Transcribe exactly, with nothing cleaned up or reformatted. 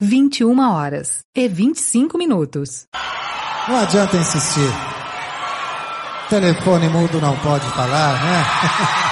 vinte e uma horas e vinte e cinco minutos. Não adianta insistir. Telefone mudo não pode falar, né?